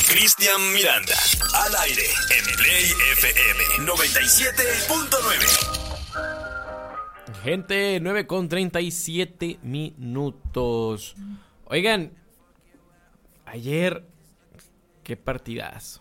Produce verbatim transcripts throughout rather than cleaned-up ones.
Cristian Miranda, al aire en Play F M noventa y siete punto nueve. Gente, nueve con treinta y siete minutos. Oigan, ayer, qué partidazo.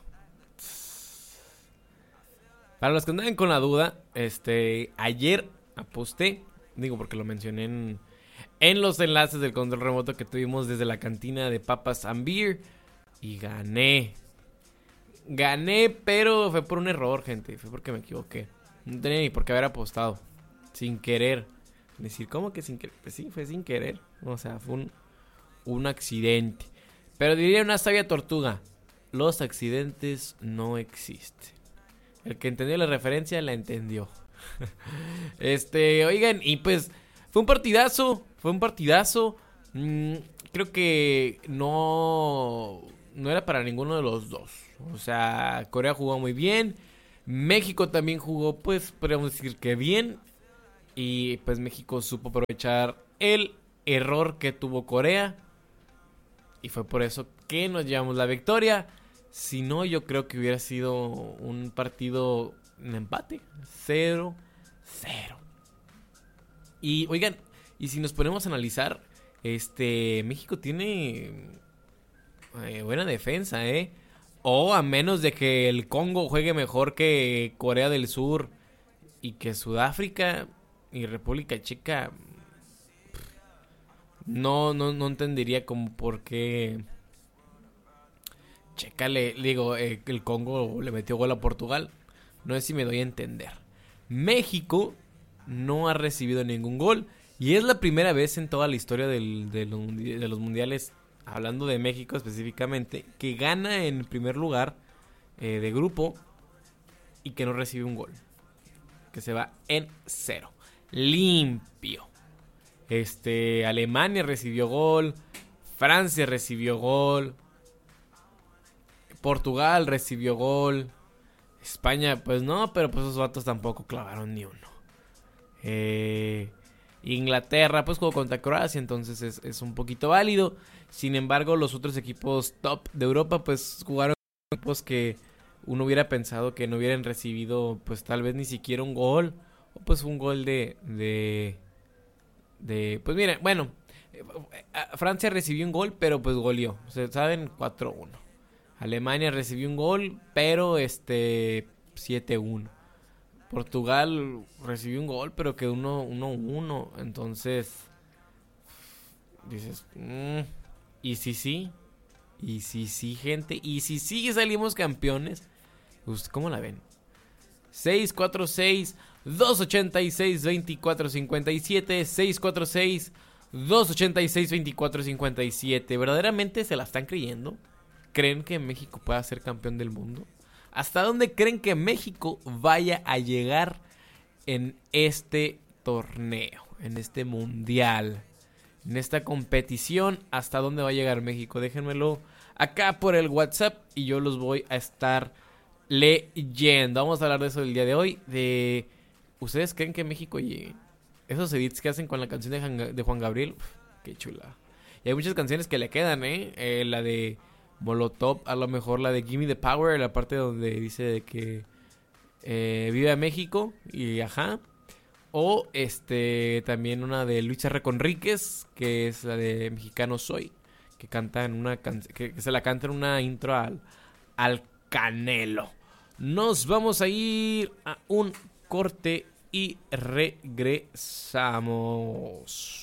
Para los que andan con la duda, este, ayer aposté, digo porque lo mencioné en, en los enlaces del control remoto que tuvimos desde la cantina de Papas and Beer, y gané. Gané, pero fue por un error, gente, fue porque me equivoqué. No tenía ni por qué haber apostado. Sin querer. Decir, ¿cómo que sin querer? Pues sí, fue sin querer. O sea, fue un, un accidente. Pero diría una sabia tortuga: los accidentes no existen. El que entendió la referencia la entendió. Este, oigan, y pues fue un partidazo. Fue un partidazo. Mm, creo que no, no era para ninguno de los dos. O sea, Corea jugó muy bien. México también jugó, pues, podríamos decir que bien. Y pues México supo aprovechar el error que tuvo Corea. Y fue por eso que nos llevamos la victoria. Si no, yo creo que hubiera sido un partido en empate. cero cero. Y oigan, y si nos ponemos a analizar, este, México tiene eh, buena defensa, ¿eh? O a menos de que el Congo juegue mejor que Corea del Sur y que Sudáfrica y República Checa, no, no, no entendería como por qué Checa le, digo, eh, el Congo le metió gol a Portugal. No sé si me doy a entender. México no ha recibido ningún gol y es la primera vez en toda la historia del, de, los, de los mundiales, hablando de México específicamente, que gana en primer lugar eh, de grupo y que no recibe un gol, que se va en cero. Limpio. Este, Alemania recibió gol, Francia recibió gol, Portugal recibió gol, España pues no, pero pues esos vatos tampoco clavaron ni uno. Eh, Inglaterra pues jugó contra Croacia, entonces es, es un poquito válido. Sin embargo, los otros equipos top de Europa pues jugaron equipos que uno hubiera pensado que no hubieran recibido pues tal vez ni siquiera un gol. O pues un gol de, de, de, pues miren, bueno, Francia recibió un gol, pero pues goleó, o sea, saben, cuatro uno. Alemania recibió un gol, pero este, siete uno. Portugal recibió un gol, pero quedó uno uno. Entonces, dices, mmm, y si sí, y si sí, gente, y si sí salimos campeones, ¿usted cómo la ven? seis cuatro seis, dos ochenta y seis, veinticuatro cincuenta y siete, seis cuatro seis, dos ochenta y seis, veinticuatro cincuenta y siete. ¿Verdaderamente se la están creyendo? ¿Creen que México pueda ser campeón del mundo? ¿Hasta dónde creen que México vaya a llegar en este torneo, en este mundial, en esta competición? ¿Hasta dónde va a llegar México? Déjenmelo acá por el WhatsApp y yo los voy a estar leyendo. Vamos a hablar de eso el día de hoy. De ¿ustedes creen que México llegue? Esos edits que hacen con la canción de, Han- de Juan Gabriel, uf, qué chula. Y hay muchas canciones que le quedan, ¿eh? eh la de Molotov, a lo mejor la de Gimme the Power, la parte donde dice de que eh, vive México y ajá. O este también una de Luis R. Conríquez, que es la de Mexicano Soy, que canta en una can- que, que se la canta en una intro al, al Canelo. Nos vamos a ir a un corte y regresamos.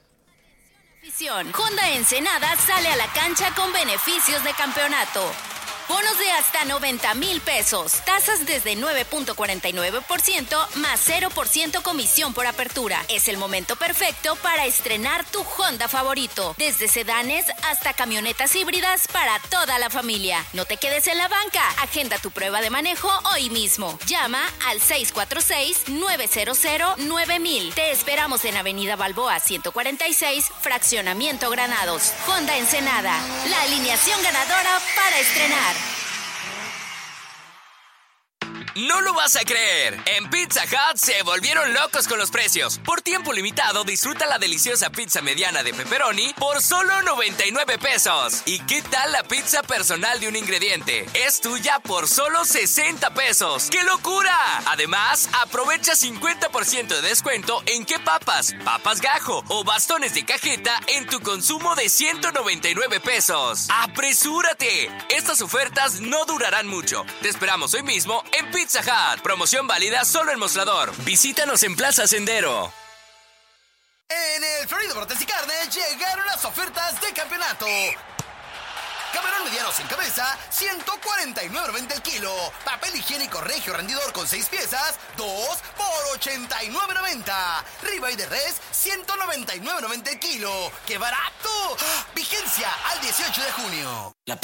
Honda Ensenada sale a la cancha con beneficios de campeonato. Bonos de hasta noventa mil pesos. Tasas desde nueve punto cuarenta y nueve por ciento más cero por ciento comisión por apertura. Es el momento perfecto para estrenar tu Honda favorito. Desde sedanes hasta camionetas híbridas para toda la familia. No te quedes en la banca. Agenda tu prueba de manejo hoy mismo. Llama al seis cuatro seis, nueve cero cero, nueve mil. Te esperamos en Avenida Balboa ciento cuarenta y seis, Fraccionamiento Granados. Honda Ensenada. La alineación ganadora para estrenar. No lo vas a creer. En Pizza Hut se volvieron locos con los precios. Por tiempo limitado, disfruta la deliciosa pizza mediana de pepperoni por solo noventa y nueve pesos. ¿Y qué tal la pizza personal de un ingrediente? Es tuya por solo sesenta pesos. ¡Qué locura! Además, aprovecha cincuenta por ciento de descuento en qué papas, papas gajo o bastones de cajeta en tu consumo de ciento noventa y nueve pesos. ¡Apresúrate! Estas ofertas no durarán mucho. Te esperamos hoy mismo en Pizza Hut. Promoción válida solo en Mostrador. Visítanos en Plaza Sendero. En el Florido Brotes y Carnes llegaron las ofertas de campeonato. Camarón mediano sin cabeza, ciento cuarenta y nueve noventa el kilo. Papel higiénico Regio rendidor con seis piezas, dos por ochenta y nueve noventa. Ribeye de res, ciento noventa y nueve noventa el kilo. ¡Qué barato! ¡Ah! Vigencia al dieciocho de junio. La